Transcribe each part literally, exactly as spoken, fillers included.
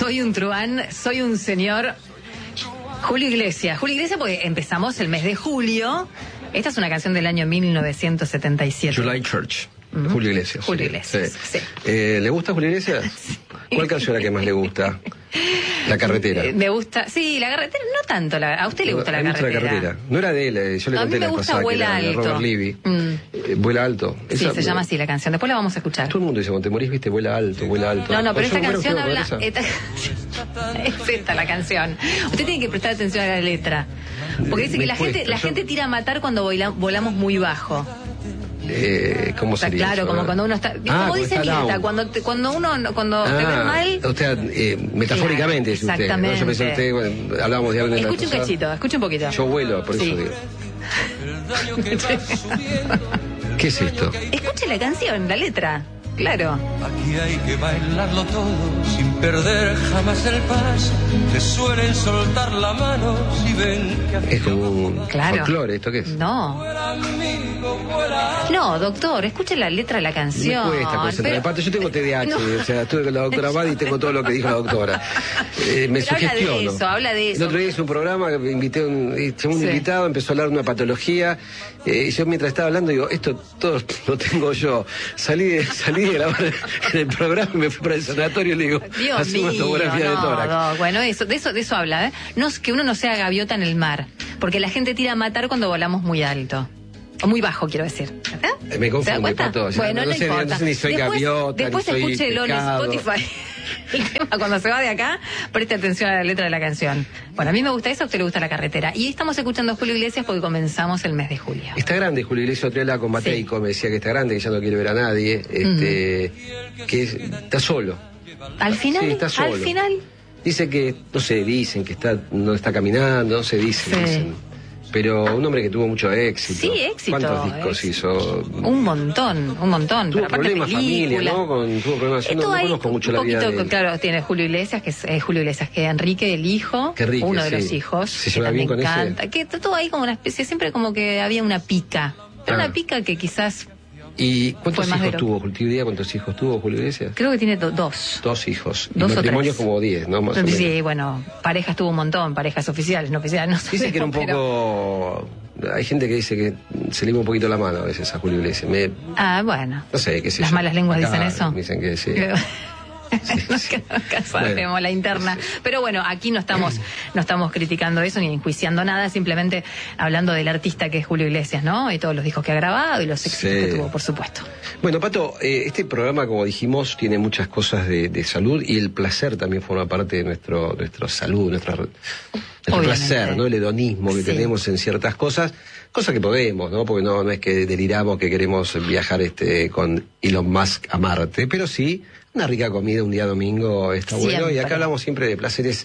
soy un truán, soy un señor. Julio Iglesias. Julio Iglesias, porque empezamos el mes de julio. Esta es una canción del año mil novecientos setenta y siete. July Church. Uh-huh. Julio Iglesias. Julio sí. Iglesias, sí. sí. Eh, ¿Le gusta Julio Iglesias? Sí. ¿Cuál canción es la que más le gusta? La carretera. Eh, me gusta, sí, la carretera, no tanto. La, ¿A usted le gusta, la, me gusta carretera? la carretera? No era de él, eh, yo le a conté mí me la gusta pasada Vuela que era de Alto. Robert Levy. Mm. Eh, Vuela Alto. Sí, esa, se llama así la canción. Después la vamos a escuchar. Todo el mundo dice, cuando te morís, viste, vuela alto, vuela alto. No, no, pero Yo esta muero, canción quiero habla... poner esa. Esta, es esta la canción. Usted tiene que prestar atención a la letra. Porque dice Me que la cuesta, gente la yo- gente tira a matar cuando voila- volamos muy bajo. Eh, ¿Cómo O sea, sería claro, eso? como Ah. cuando uno está... Ah, como cuando dice está Mirta, down. cuando, te- cuando uno cuando te ven Ah, mal... o sea, eh, metafóricamente, dice usted. ¿no? Yo pensé Exactamente. usted, bueno, hablábamos de algo de la Escuche un cosa. cachito, escuche un poquito. Yo vuelo, por eso Sí. digo. ¿Qué es esto? Escuche la canción, la letra. Claro. Aquí hay que bailarlo todo sin perder jamás el paso. Te suelen soltar la mano si ven que Es como un Claro. folclore, ¿esto qué es? No. vuela amigo, vuela. No, doctor, escuche la letra de la Me canción. cuesta concentrarme. Pero- Aparte, yo tengo T D A H, No. o sea, estuve con la doctora Badi y tengo todo lo que dijo la doctora. Eh, me Pero habla de sugestiono. eso, habla de eso. El otro día hice un programa que me invité a un, hice un Sí. invitado, empezó a hablar de una patología, eh, y yo mientras estaba hablando digo, esto todo lo tengo yo. Salí de, salí de grabar en el programa y me fui para el sanatorio y le digo, Dios hacemos mío, tomografía de no, tórax. no, bueno, eso, de eso, de eso habla, ¿eh? No es que uno no sea gaviota en el mar, porque la gente tira a matar cuando volamos muy alto. O muy bajo, quiero decir. ¿Verdad? Eh, me ¿Se da confunde, cuenta? Pato, ya Bueno, no no, sé, importa. no sé ni soy después, gaviota, Después ni soy escúchelo en pescado. Spotify. El tema, cuando se va de acá, preste atención a la letra de la canción. Bueno, a mí me gusta eso, a usted le gusta la carretera. Y estamos escuchando a Julio Iglesias porque comenzamos el mes de julio. Está grande Julio Iglesias, otro día hablaba con Mateico, me decía que está grande, que ya no quiere ver a nadie, este, que es- está solo. Al final, Sí, está solo. al final... Dice que, no sé, dicen que está no está caminando, no se dice, Sí. dicen. Pero un hombre que tuvo mucho éxito. Sí, éxito, ¿Cuántos discos éxito. hizo? Un montón, un montón. Tuvo Pero aparte problemas familia, películas. ¿no? Con, tuvo problemas, yo no, Esto no hay conozco mucho un la vida poquito, de él. claro, tiene Julio Iglesias, que es eh, Julio Iglesias, que Enrique, el hijo, Que Enrique, uno de sí. los hijos, ¿Se que lleva bien también con ese? canta, que todo ahí como una especie, siempre como que había una pica, pero Ah. una pica que quizás, ¿Y cuántos Fue más hijos de lo- tuvo? ¿Julio Día cuántos hijos tuvo Julio Iglesias? creo que tiene do- dos. Dos hijos. Y Dos o matrimonios tres. como diez, ¿no? Más o menos. Sí, bueno, parejas tuvo un montón, parejas oficiales, no oficiales, no sé. Dice que era un pero- poco... Hay gente que dice que se le iba un poquito la mano a veces a Julio Iglesias. Me... Ah, bueno. No sé, qué sé Las yo. malas lenguas Acá dicen eso. Dicen que sí. Nunca sabemos Bueno. la interna. Pero bueno, aquí no estamos, no estamos criticando eso ni enjuiciando nada, simplemente hablando del artista que es Julio Iglesias, ¿no? Y todos los discos que ha grabado y los éxitos Sí. que tuvo, por supuesto. Bueno, Pato, eh, este programa, como dijimos, tiene muchas cosas de, de salud y el placer también forma parte de nuestro, nuestra salud, nuestra, nuestro Obviamente. placer, ¿no? El hedonismo que Sí. tenemos en ciertas cosas, cosas que podemos, ¿no? Porque no, no es que deliramos que queremos viajar este con Elon Musk a Marte, pero sí una rica comida un día domingo está bueno. Y Siempre. acá hablamos siempre de placeres.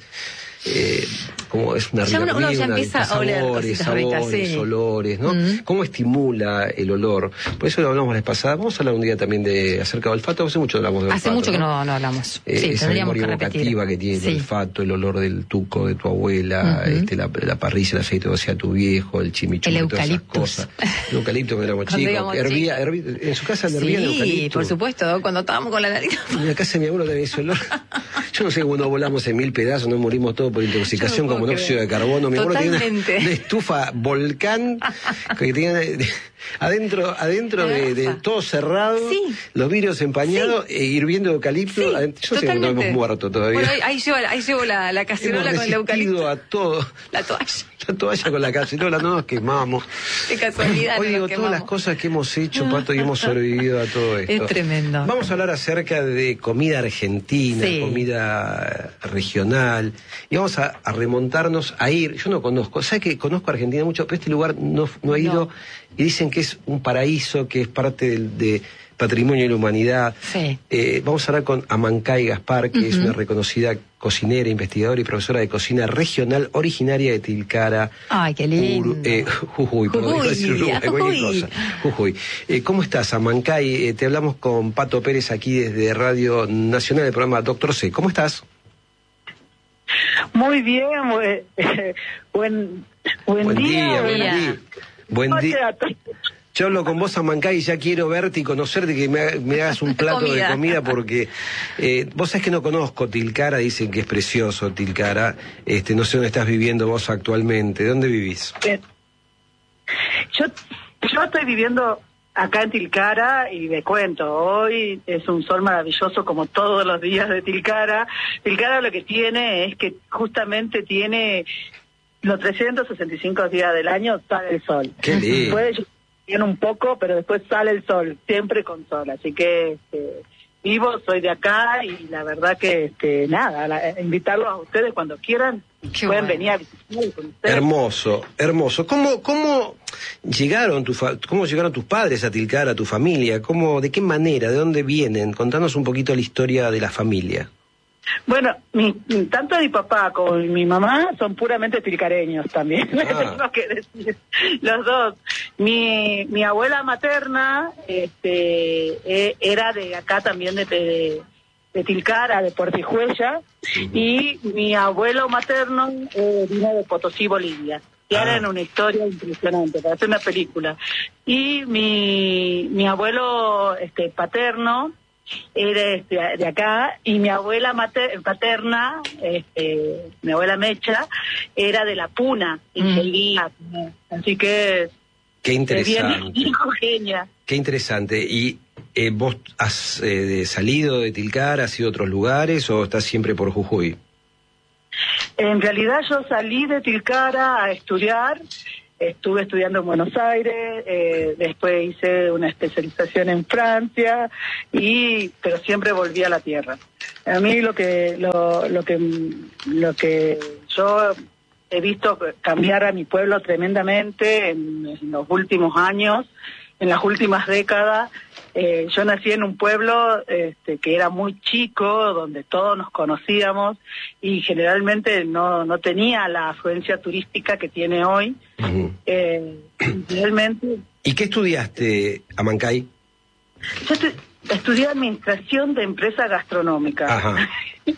Eh, como es una Ya rica uno- uno comida, ya una- empieza a oler sabores, cositas ricas, sabores, sí. olores, ¿no? Mm. ¿Cómo estimula el olor? Por eso lo hablamos la vez pasada. Vamos a hablar un día también de acerca del olfato. Hace mucho hablamos del Hace olfato, mucho que no, no hablamos. Eh, sí, esa tendríamos memoria que repetir. evocativa que tiene Sí. el olfato, el olor del tuco de tu abuela, Ujú. este, la, la parrilla, el aceite que hacía tu viejo, el chimichurri, El todas esas eucaliptus. cosas. El eucalipto cuando éramos Cuando chicos. éramos Hervía, hervía, en su casa le hervían Sí, eucalipto. por supuesto, cuando estábamos con la nariz. En la casa de mi abuelo tenía ese olor. Yo no sé cómo nos volamos en mil pedazos, nos morimos todos por intoxicación Yo no con puedo monóxido creer. de carbono. Mi abuelo tenía una, Totalmente. una estufa volcán que tenía de- adentro, adentro de, de todo cerrado, Sí. los vidrios empañados e hirviendo eucalipto. Sí, adentro. Yo sé que no totalmente. hemos muerto todavía. Bueno, ahí, ahí llevo, ahí llevo la, la Hemos cacerola con el resistido eucalipto. a todo. La toalla. La toalla con la cacerola, no nos quemamos. Qué casualidad. Hoy no digo, nos todas quemamos. las cosas que hemos hecho, Pato, y hemos sobrevivido a todo esto. Es tremendo. Vamos a hablar acerca de comida argentina, Sí. comida regional, y vamos a, a remontarnos a ir. Yo no conozco, ¿sabes que conozco Argentina mucho? Pero este lugar no, no he ido, No. y dicen que es un paraíso, que es parte del de patrimonio de la humanidad. Sí. Eh, vamos a hablar con Amancay Gaspar, que es una reconocida cocinera, investigadora y profesora de cocina regional originaria de Tilcara. Ay, qué lindo. Ur- eh, Jujuy, perdón, iba a decir Jujuy, Uruguay, cualquier Jujuy. cosa. Jujuy. Eh, ¿Cómo estás, Amancay? Eh, te hablamos con Pato Pérez aquí desde Radio Nacional, del programa Doctor C. ¿Cómo estás? Muy bien, muy- eh, buen, buen, Buen día, día, buen buenas día. Buen noches día. a todos. yo hablo con vos, Amancay, y ya quiero verte y conocerte, que me, me hagas un plato comida. de comida, porque eh, vos sabés que no conozco Tilcara, dicen que es precioso Tilcara, este, no sé dónde estás viviendo vos actualmente, ¿dónde vivís? Bien. Yo, yo estoy viviendo acá en Tilcara y me cuento, hoy es un sol maravilloso como todos los días de Tilcara. Tilcara lo que tiene es que justamente tiene los trescientos sesenta y cinco días del año sale el sol. Qué lindo. Puede llover un poco, pero después sale el sol, siempre con sol, así que este, vivo, soy de acá y la verdad que este, nada, la, invitarlos a ustedes cuando quieran. Qué pueden bueno. venir a visitar con ustedes. Hermoso, hermoso. ¿Cómo, cómo llegaron tu fa cómo llegaron tus padres a Tilcara, tu familia? ¿Cómo, de qué manera, de dónde vienen? Contanos un poquito la historia de la familia. Bueno, mi, tanto mi papá como mi mamá son puramente tilcareños también, ah. tengo que decir, los dos. Mi, mi abuela materna este, eh, era de acá también de, de, de Tilcara, de Portijuella, uh-huh. y mi abuelo materno eh, vino de Potosí, Bolivia. Y ahora ah. era una historia impresionante, para hacer una película. Y mi, mi abuelo este, paterno era este, de acá, y mi abuela mater, paterna, este, mi abuela Mecha, era de La Puna, mm. así que... Qué interesante. Bien, genia. Qué interesante. ¿Y eh, vos has eh, salido de Tilcara, has ido a otros lugares o estás siempre por Jujuy? En realidad yo salí de Tilcara a estudiar. Estuve estudiando en Buenos Aires, eh, después hice una especialización en Francia, y pero siempre volví a la tierra. A mí lo que lo, lo que lo que yo he visto cambiar a mi pueblo tremendamente en, en los últimos años, en las últimas décadas. Eh, yo nací en un pueblo este, que era muy chico, donde todos nos conocíamos y generalmente no, no tenía la afluencia turística que tiene hoy. Uh-huh. eh, realmente. ¿Y qué estudiaste, Amancay? Yo te, estudié Administración de Empresa Gastronómica. Ajá.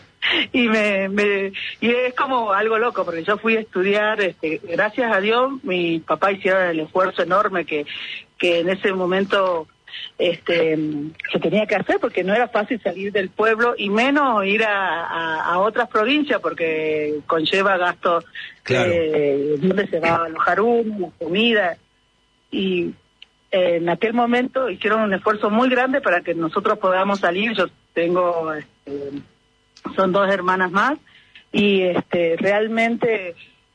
Y me, me y es como algo loco, porque yo fui a estudiar, este, gracias a Dios, mi papá hicieron el esfuerzo enorme que, que en ese momento este se tenía que hacer, porque no era fácil salir del pueblo y menos ir a, a, a otras provincias, porque conlleva gastos, claro. eh, donde se va a alojar uno, la comida, y eh, en aquel momento hicieron un esfuerzo muy grande para que nosotros podamos salir. Yo tengo este, son dos hermanas más, y este realmente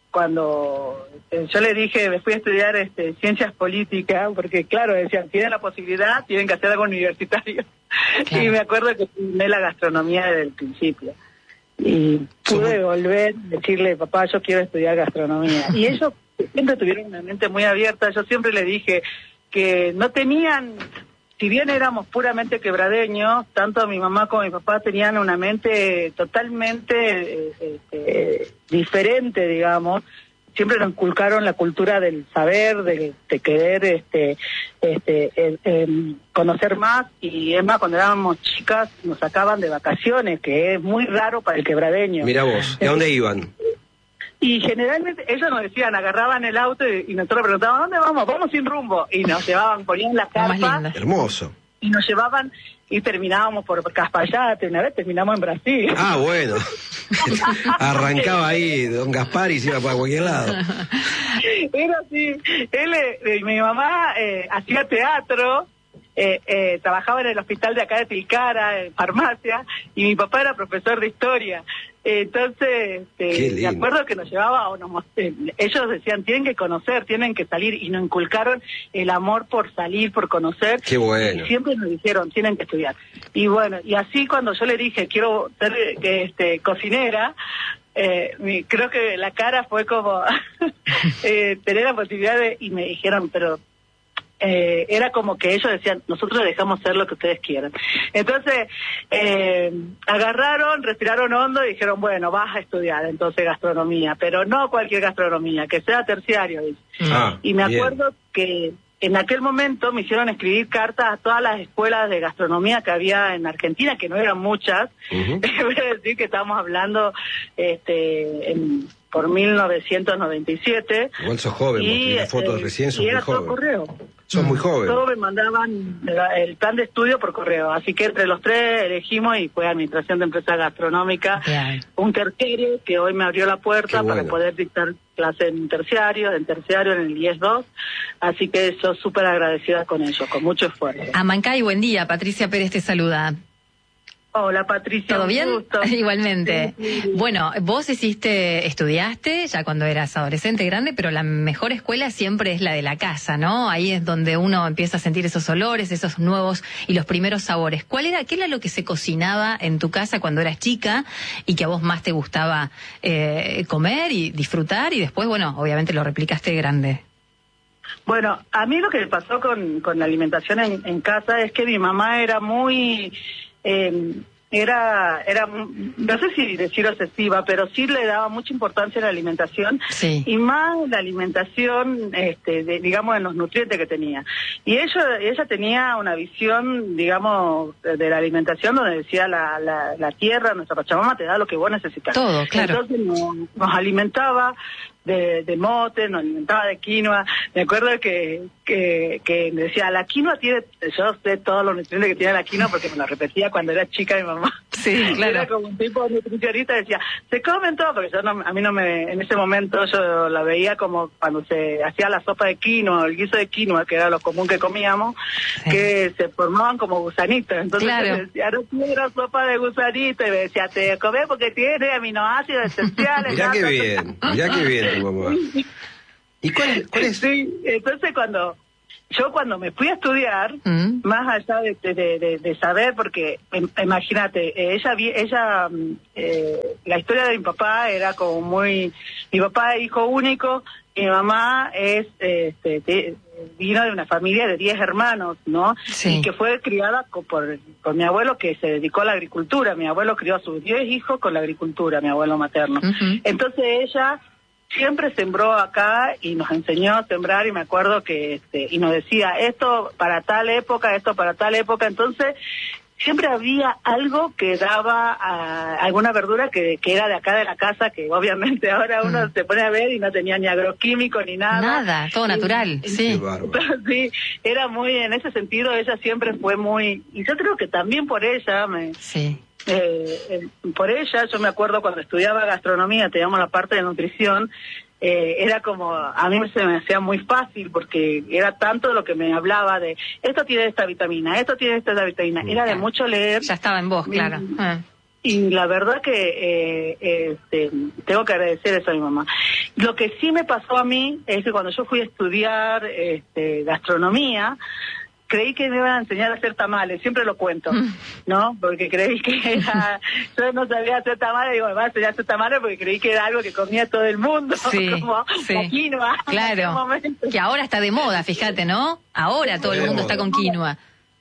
cuando eh, yo le dije, me fui a estudiar este, ciencias políticas, porque claro, decían, tienen la posibilidad, tienen que hacer algo universitario. Claro. Y me acuerdo que tomé la gastronomía desde el principio. Y pude ¿Cómo? volver a decirle, papá, yo quiero estudiar gastronomía. Y ellos siempre tuvieron una mente muy abierta. Yo siempre le dije que no tenían... Si bien éramos puramente quebradeños, tanto mi mamá como mi papá tenían una mente totalmente eh, eh, diferente, digamos. Siempre nos inculcaron la cultura del saber, de, de querer este, este, eh, eh, conocer más. Y es más, cuando éramos chicas nos sacaban de vacaciones, que es muy raro para el quebradeño. Mira vos, ¿de dónde iban? Y generalmente ellos nos decían, agarraban el auto y, y nosotros preguntábamos, ¿dónde vamos? Vamos sin rumbo. Y nos llevaban, ponían la carpa. Hermoso. Y nos llevaban y terminábamos por Caspallate. Una vez terminamos en Brasil. Ah, bueno. Arrancaba ahí Don Gaspar y se iba para cualquier lado. Era así. Él, eh, mi mamá eh, hacía teatro. Eh, eh, trabajaba en el hospital de acá de Tilcara, en farmacia, y mi papá era profesor de historia. Eh, entonces, eh, me acuerdo que nos llevaba, o nos, eh, ellos decían, tienen que conocer, tienen que salir, y nos inculcaron el amor por salir, por conocer. Qué bueno. Y siempre nos dijeron, tienen que estudiar. Y bueno, y así cuando yo le dije, quiero ser eh, este, cocinera, Eh, mi, creo que la cara fue como eh, tener la posibilidad de, y me dijeron, pero eh, era como que ellos decían, nosotros les dejamos hacer lo que ustedes quieran. Entonces eh, agarraron, respiraron hondo y dijeron, bueno, vas a estudiar entonces gastronomía, pero no cualquier gastronomía, que sea terciario. Ah, y me acuerdo bien. que en aquel momento me hicieron escribir cartas a todas las escuelas de gastronomía que había en Argentina, que no eran muchas. Uh-huh. Voy a decir que estamos hablando este en, por mil novecientos noventa y siete. Igual sos joven, y, porque la foto eh, recién sos y muy era joven. todo correo. Son muy jóvenes. Todos me mandaban el plan de estudio por correo, así que entre los tres elegimos y fue Administración de Empresas Gastronómicas, Bien. un terciario que hoy me abrió la puerta Qué bueno. para poder dictar clase en terciario, en terciario en el I E S dos, así que yo súper agradecida con ellos, con mucho esfuerzo. Amancay, buen día, Patricia Pérez te saluda. Hola Patricia, ¿Todo un bien? gusto. Igualmente. Sí, sí. Bueno, vos hiciste, estudiaste ya cuando eras adolescente grande, pero la mejor escuela siempre es la de la casa, ¿no? Ahí es donde uno empieza a sentir esos olores, esos nuevos y los primeros sabores. ¿Cuál era, qué era lo que se cocinaba en tu casa cuando eras chica y que a vos más te gustaba eh, comer y disfrutar y después, bueno, obviamente lo replicaste grande? Bueno, a mí lo que me pasó con, con la alimentación en, en casa es que mi mamá era muy... Eh, era, era, no sé si decir obsesiva, pero sí le daba mucha importancia a la alimentación, sí. Y más la alimentación, este, de, digamos, en los nutrientes que tenía. Y ella, ella tenía una visión, digamos, de la alimentación donde decía la, la, la tierra, nuestra Pachamama te da lo que vos necesitas. Todo, claro. Entonces nos, nos alimentaba de, de mote, nos alimentaba de quinoa. Me acuerdo que, que, que decía, la quinoa tiene, yo sé todos los nutrientes que tiene la quinoa porque me lo repetía cuando era chica mi mamá. Sí, claro. Era como un tipo de nutricionista, decía, se comen todo, porque yo no, a mí no me, en ese momento yo la veía como cuando se hacía la sopa de quinoa, el guiso de quinoa, que era lo común que comíamos, sí. Que se formaban como gusanitos. Entonces claro. yo decía, no quiero sopa de gusanito, y me decía, te comés porque tiene aminoácidos esenciales. Mirá qué bien, mirá qué bien tu mamá. ¿Y cuál, cuál es? Sí, entonces cuando... Yo cuando me fui a estudiar, mm. más allá de, de, de, de saber, porque imagínate, ella, ella eh, la historia de mi papá era como muy, mi papá es hijo único, mi mamá es, este, de, vino de una familia de diez hermanos, ¿no? Sí. Y que fue criada por, por mi abuelo que se dedicó a la agricultura. Mi abuelo crió a sus diez hijos con la agricultura, mi abuelo materno. Uh-huh. Entonces ella siempre sembró acá y nos enseñó a sembrar, y me acuerdo que este y nos decía esto para tal época, esto para tal época. Entonces siempre había algo que daba a alguna verdura que, que era de acá de la casa, que obviamente ahora uno mm. se pone a ver y no tenía ni agroquímico ni nada. Nada, todo natural, y, sí. Sí, era muy, en ese sentido ella siempre fue muy, y yo creo que también por ella me... Sí. Eh, eh, por ella, yo me acuerdo cuando estudiaba gastronomía, teníamos la parte de nutrición, eh, era como, a mí se me hacía muy fácil porque era tanto lo que me hablaba de, esto tiene esta vitamina, esto tiene esta vitamina, era de mucho leer. Ya estaba en vos, claro. Y, ah. y la verdad que eh, este, tengo que agradecer eso a mi mamá. Lo que sí me pasó a mí es que cuando yo fui a estudiar este, gastronomía, creí que me iban a enseñar a hacer tamales, siempre lo cuento, ¿no? Porque creí que era, yo no sabía hacer tamales, digo, me van a enseñar a hacer tamales porque creí que era algo que comía todo el mundo, sí, como sí. la quinoa. Claro, que ahora está de moda, fíjate, ¿no? Ahora todo el mundo está con quinoa.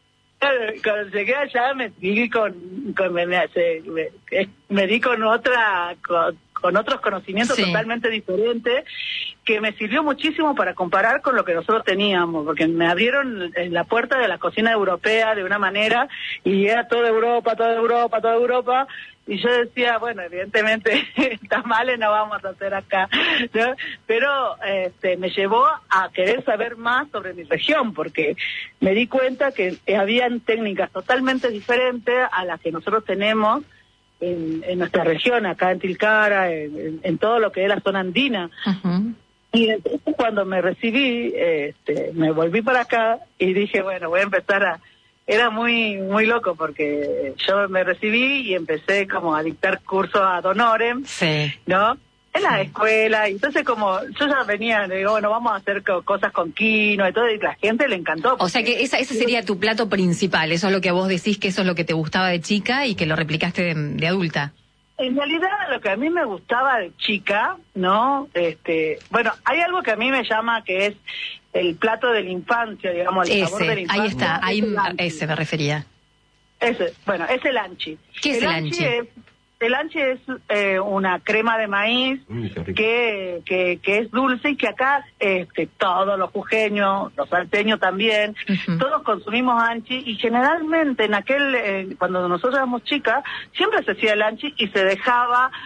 Cuando llegué allá me di con, con me, me, me, me di con otra, con, con otros conocimientos sí. totalmente diferentes, que me sirvió muchísimo para comparar con lo que nosotros teníamos, porque me abrieron la puerta de la cocina europea de una manera, y era toda Europa, toda Europa, toda Europa, y yo decía, bueno, evidentemente tamales no vamos a hacer acá, ¿no? Pero este, me llevó a querer saber más sobre mi región, porque me di cuenta que habían técnicas totalmente diferentes a las que nosotros tenemos en, en nuestra región, acá en Tilcara, en, en, en todo lo que es la zona andina. Uh-huh. Y entonces cuando me recibí, este, me volví para acá y dije, bueno, voy a empezar a... Era muy muy loco porque yo me recibí y empecé como a dictar cursos ad honorem, sí. ¿no? En la sí. escuela, y entonces como yo ya venía, digo, bueno, vamos a hacer co- cosas con quinoa y todo, y la gente le encantó. Porque... O sea que esa, ese sería tu plato principal, eso es lo que vos decís que eso es lo que te gustaba de chica y que lo replicaste de, de adulta. En realidad lo que a mí me gustaba de chica, ¿no? Este, bueno, hay algo que a mí me llama que es el plato de la infancia, digamos, el ese, sabor de la infancia. Ahí está, ahí ese me refería. Ese, bueno, es el anchi. ¿Qué es el, el anchi? Es, el anchi es eh, una crema de maíz mm, que, que que es dulce y que acá este, todos los jujeños, los salteños también, uh-huh. todos consumimos anchi, y generalmente en aquel, eh, cuando nosotros éramos chicas, siempre se hacía el anchi y se dejaba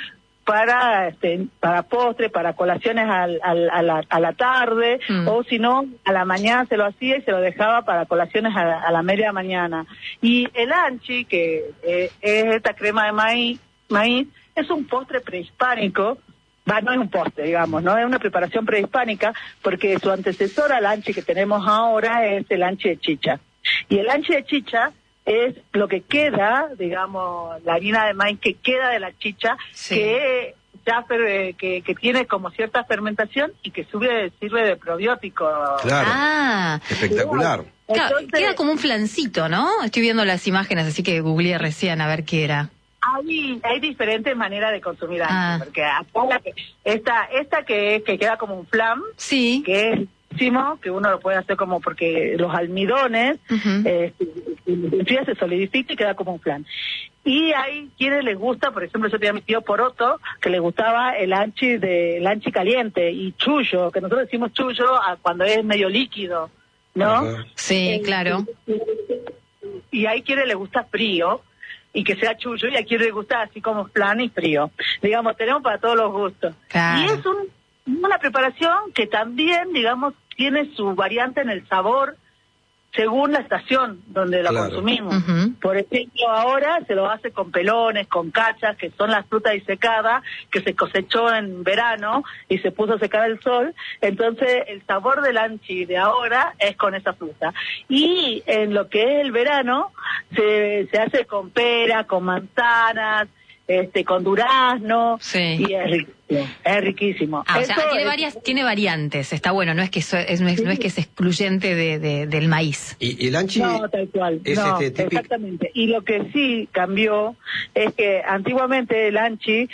para este, para postre, para colaciones al, al, a, la, a la tarde, mm. o si no, a la mañana se lo hacía y se lo dejaba para colaciones a la, a la media mañana. Y el anchi, que eh, es esta crema de maíz, maíz, es un postre prehispánico. Va, no es un postre, digamos, no es una preparación prehispánica, porque su antecesor al anchi que tenemos ahora es el anchi de chicha. Y el anchi de chicha es lo que queda, digamos, la harina de maíz que queda de la chicha, sí. que ya que, que tiene como cierta fermentación y que sube, sirve de probiótico. Claro, ah, espectacular. Entonces, queda como un flancito, ¿no? Estoy viendo las imágenes, así que googleé recién a ver qué era. Hay, hay diferentes maneras de consumir anchi, ah. porque acá la que, esta, esta que, que queda como un flan, sí. que es que uno lo puede hacer como porque los almidones uh-huh. eh, se solidifica y queda como un flan. Y hay quienes les gusta, por ejemplo, yo tenía a mi tío Poroto, que le gustaba el anchi de el anchi caliente y chullo, que nosotros decimos chullo a cuando es medio líquido, ¿no? Uh-huh. Sí, eh, claro. Y, y hay quienes les gusta frío y que sea chullo, y a quienes les gusta así como flan y frío. Digamos, tenemos para todos los gustos. Claro. Y es un, una preparación que también, digamos, tiene su variante en el sabor según la estación donde la claro. consumimos. Uh-huh. Por ejemplo, ahora se lo hace con pelones, con cachas, que son las frutas disecadas, que se cosechó en verano y se puso a secar al sol. Entonces, el sabor del anchi de ahora es con esa fruta. Y en lo que es el verano, se, se hace con pera, con manzanas, este, con durazno, sí. y es riquísimo, es riquísimo. Ah, o sea, tiene es... varias, tiene variantes, está bueno, no es que so, es, no, es, sí. no es que es excluyente de, de, del maíz. ¿Y, y el anchi? No, tal cual, es no, este típico... exactamente. Y lo que sí cambió es que antiguamente el anchi